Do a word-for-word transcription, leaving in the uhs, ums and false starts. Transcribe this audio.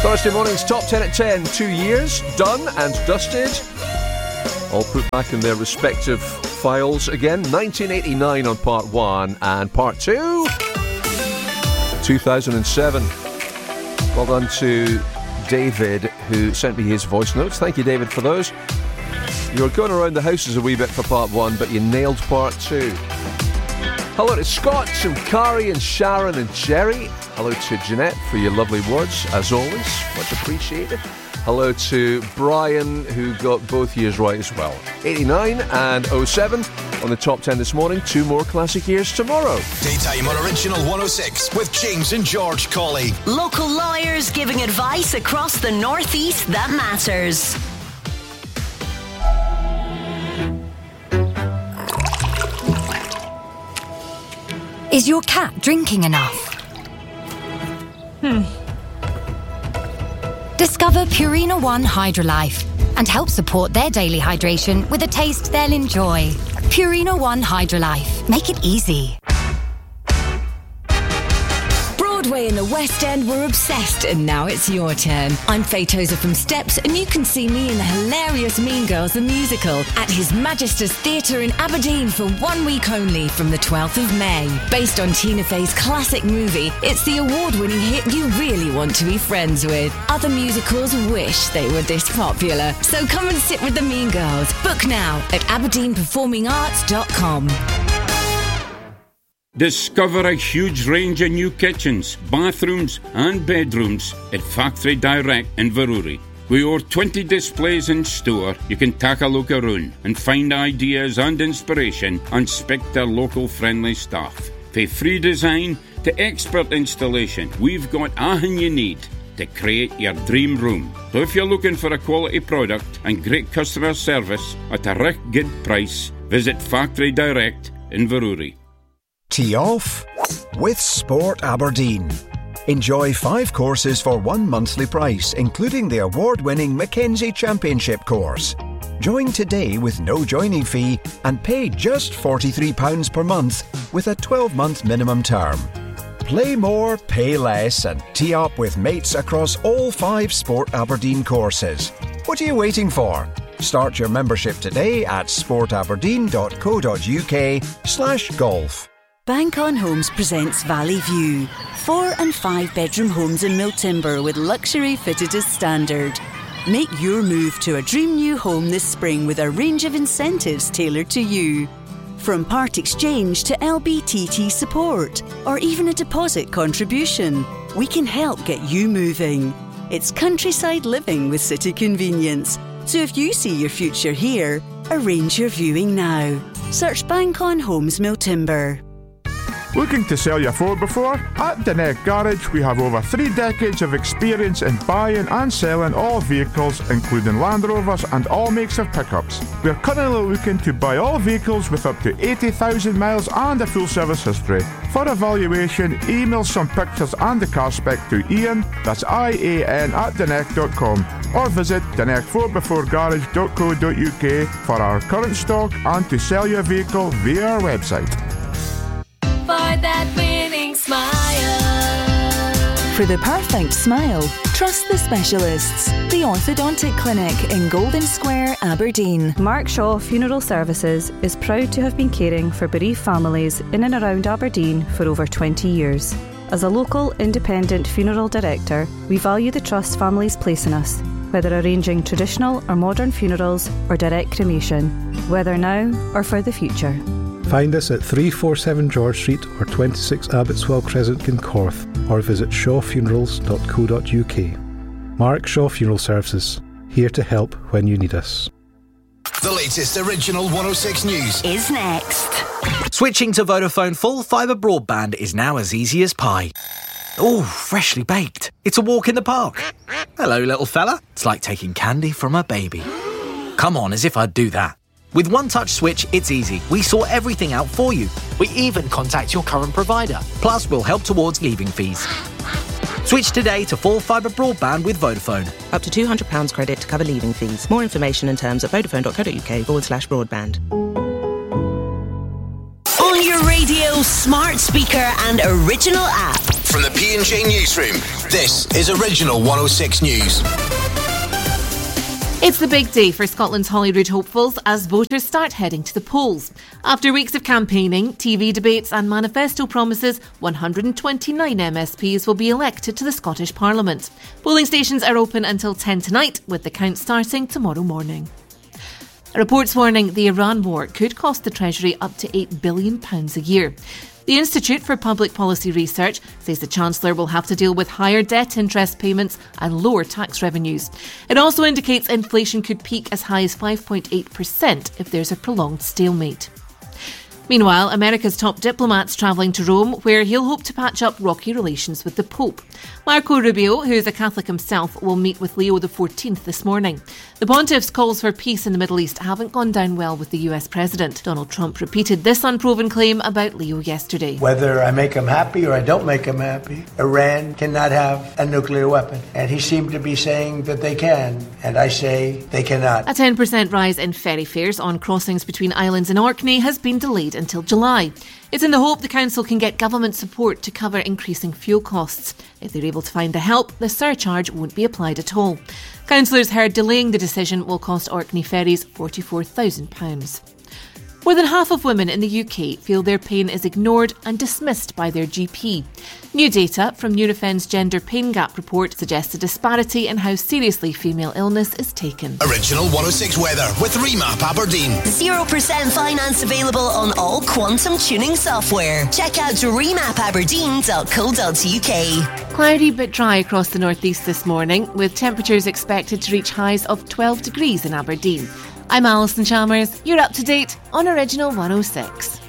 Thursday morning's Top ten at ten. Two years, done and dusted. All put back in their respective files again. nineteen eighty-nine on part one, and part two, two thousand seven. Well done to David, who sent me his voice notes. Thank you, David, for those. You were going around the houses a wee bit for part one, but you nailed part two. Hello to Scott and Kari and Sharon and Jerry. Hello to Jeanette for your lovely words, as always. Much appreciated. Hello to Brian, who got both years right as well. eighty-nine and oh seven on the top ten this morning. Two more classic years tomorrow. Daytime on Original one oh six with James and George Colley. Local lawyers giving advice across the northeast that matters. Is your cat drinking enough? Hmm. Discover Purina One Hydrolife and help support their daily hydration with a taste they'll enjoy. Purina One Hydrolife. Make it easy. Broadway and the West End were obsessed, and now it's your turn. I'm Faye Tozer from Steps, and you can see me in the hilarious Mean Girls the musical at His Majesty's Theatre in Aberdeen for one week only from the twelfth of May. Based on Tina Fey's classic movie, it's the award-winning hit you really want to be friends with. Other musicals wish they were this popular, so come and sit with the Mean Girls. Book now at aberdeen performing arts dot com. Discover a huge range of new kitchens, bathrooms and bedrooms at Factory Direct in Veruri. With over twenty displays in store, you can take a look around and find ideas and inspiration and speak to local friendly staff. From free design to expert installation, we've got everything you need to create your dream room. So if you're looking for a quality product and great customer service at a real good price, visit Factory Direct in Veruri. Tee off with Sport Aberdeen. Enjoy five courses for one monthly price, including the award-winning Mackenzie Championship course. Join today with no joining fee and pay just forty-three pounds per month with a twelve-month minimum term. Play more, pay less, and tee up with mates across all five Sport Aberdeen courses. What are you waiting for? Start your membership today at sportaberdeen.co.uk slash golf. Bank on Homes presents Valley View. Four and five bedroom homes in Miltimber with luxury fitted as standard. Make your move to a dream new home this spring with a range of incentives tailored to you. From part exchange to L B T T support, or even a deposit contribution, we can help get you moving. It's countryside living with city convenience. So if you see your future here, arrange your viewing now. Search Bank on Homes Miltimber. Looking to sell your Ford before? At Dennett Garage, we have over three decades of experience in buying and selling all vehicles, including Land Rovers and all makes of pickups. We are currently looking to buy all vehicles with up to eighty thousand miles and a full service history. For evaluation, email some pictures and the car spec to Ian, that's I A N, at Dennett dot com, or visit dennett ford before garage dot co dot uk for our current stock and to sell your vehicle via our website. For that winning smile. For the perfect smile, trust the specialists. The Orthodontic Clinic in Golden Square, Aberdeen. Mark Shaw Funeral Services is proud to have been caring for bereaved families in and around Aberdeen for over twenty years. As a local independent funeral director, we value the trust families place in us, whether arranging traditional or modern funerals or direct cremation, whether now or for the future. Find us at three forty-seven George Street or twenty-six Abbotswell Crescent, Kincorth, or visit shaw funerals dot co dot uk. Mark Shaw Funeral Services, here to help when you need us. The latest Original one oh six news is next. Switching to Vodafone full fibre broadband is now as easy as pie. Oh, freshly baked. It's a walk in the park. Hello, little fella. It's like taking candy from a baby. Come on, as if I'd do that. With One Touch Switch, it's easy. We sort everything out for you. We even contact your current provider. Plus, we'll help towards leaving fees. Switch today to full fibre broadband with Vodafone. Up to two hundred pounds credit to cover leaving fees. More information and terms at vodafone dot co dot uk forward slash broadband. On your radio, smart speaker and original app. from the P and J newsroom, this is Original one oh six News. It's the big day for Scotland's Holyrood hopefuls as voters start heading to the polls. After weeks of campaigning, T V debates and manifesto promises, one hundred twenty-nine M S Ps will be elected to the Scottish Parliament. Polling stations are open until ten tonight, with the count starting tomorrow morning. A report's warning the Iran war could cost the Treasury up to eight billion pounds a year. The Institute for Public Policy Research says the Chancellor will have to deal with higher debt interest payments and lower tax revenues. It also indicates inflation could peak as high as five point eight percent if there's a prolonged stalemate. Meanwhile, America's top diplomat's travelling to Rome, where he'll hope to patch up rocky relations with the Pope. Marco Rubio, who is a Catholic himself, will meet with Leo the fourteenth this morning. The pontiff's calls for peace in the Middle East haven't gone down well with the U S President. Donald Trump repeated this unproven claim about Leo yesterday. Whether I make him happy or I don't make him happy, Iran cannot have a nuclear weapon. And he seemed to be saying that they can, and I say they cannot. A ten percent rise in ferry fares on crossings between islands in Orkney has been delayed until July. It's in the hope the council can get government support to cover increasing fuel costs. If they're able to find the help, the surcharge won't be applied at all. Councillors heard delaying the decision will cost Orkney ferries forty-four thousand pounds. More than half of women in the U K feel their pain is ignored and dismissed by their G P. New data from Eurofen's Gender Pain Gap report suggests a disparity in how seriously female illness is taken. Original one oh six weather with Remap Aberdeen. zero percent finance available on all quantum tuning software. Check out remap aberdeen dot co dot u k. Cloudy but dry across the northeast this morning, with temperatures expected to reach highs of twelve degrees in Aberdeen. I'm Alison Chalmers. You're up to date on Original one oh six.